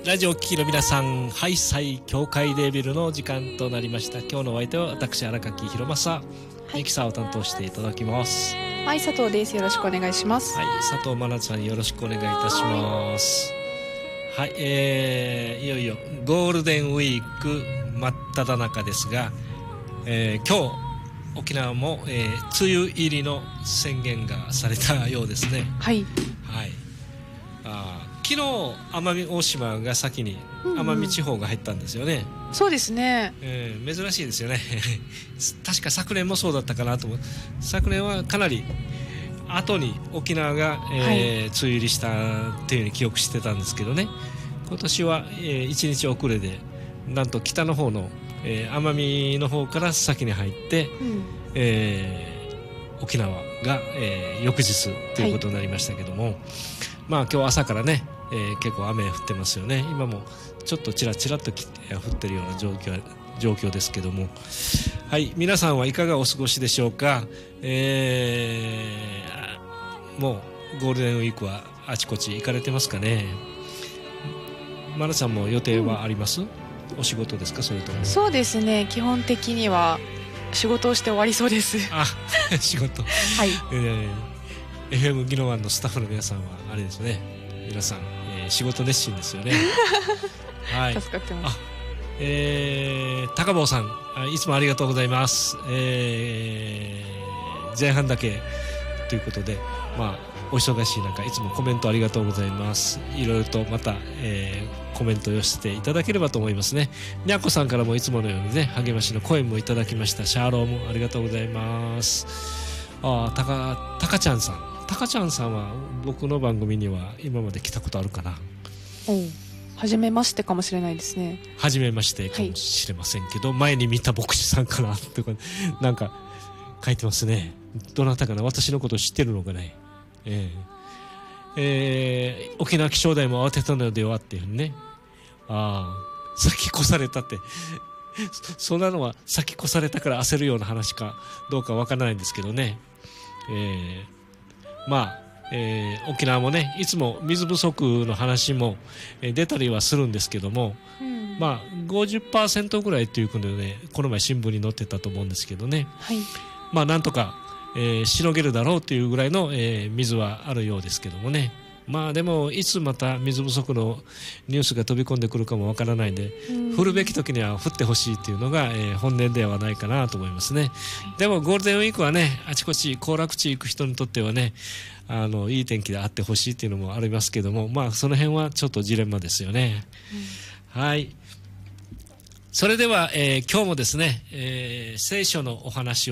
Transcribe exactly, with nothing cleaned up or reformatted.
ラジオを聴きの皆さん、ハイサイ教会レベルの時間となりました。今日のお相手は私荒垣弘正、ミキサーを担当していただきます。 はい、佐藤です。よろしくお願いします。 はい、佐藤真奈さんよろしくお願いいたします。はい、えー、いよいよゴールデンウィーク真っ只中ですが、えー、今日沖縄も、えー、梅雨入りの宣言がされたようですね。 はい、 はい、あ昨日奄美大島が先に奄美地方が入ったんですよね。 うんうん、そうですね、 えー、珍しいですよね確か昨年もそうだったかなと思う。昨年はかなり後に沖縄が、えーはい、梅雨入りしたっていうふうに記憶してたんですけどね、今年は、えー、いちにち遅れでなんと北の方の、えー、奄美の方から先に入って、うんえー、沖縄が、えー、翌日ということになりましたけども、はい、まあ今日朝からね、えー、結構雨降ってますよね。今もちょっとちらちらっと降ってるような状況、状況ですけども、はい、皆さんはいかがお過ごしでしょうか。えー、もうゴールデンウィークはあちこち行かれてますかね。マナさんも予定はあります、うん、お仕事ですか、それとも。 そうですね、基本的には仕事をして終わりそうです。 あ仕事はい、えー、エフエム ギノワンのスタッフの皆さんはあれですね、皆さん、えー、仕事熱心ですよねはい、 助かってます。 あ、えー、高坊さんいつもありがとうございます、えー、前半だけということで、まあお忙しい中いつもコメントありがとうございます。いろいろとまた、えー、コメントを寄せていただければと思いますね。にゃこさんからもいつものようにね励ましの声もいただきました。シャーローもありがとうございます。あ、たか、たかちゃんさんたかちゃんさんは僕の番組には今まで来たことあるかな。 おう、初めましてかもしれないですね。 初めましてかもしれませんけど、はい、前に見た牧師さんかなとかなんか書いてますね。どなたかな、私のこと知ってるのかね。えーえー、沖縄気象台も慌てたのではっていうね。ああ、先越されたってそんなのは先越されたから焦るような話かどうかわからないんですけどね。えー、まあえー、沖縄もねいつも水不足の話も、えー、出たりはするんですけども、うん、まあ ごじゅっパーセント ぐらいということで、ね、この前新聞に載ってたと思うんですけどね、はい、まあなんとか、えー、しのげるだろうというぐらいの、えー、水はあるようですけどもね。まあでもいつまた水不足のニュースが飛び込んでくるかもわからないんで、うん、降るべき時には降ってほしいというのが、えー、本音ではないかなと思いますね、はい、でもゴールデンウィークはねあちこち行楽地行く人にとってはねあのいい天気であってほしいというのもありますけども、まあその辺はちょっとジレンマですよね、うん、はい。それでは、えー、今日もですね、えー、聖書のお話を